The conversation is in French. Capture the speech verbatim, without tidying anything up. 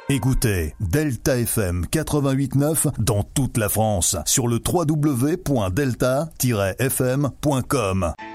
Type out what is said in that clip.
Écoutez Delta F M quatre-vingt-huit neuf dans toute la France sur le w w w point delta tiret f m point com.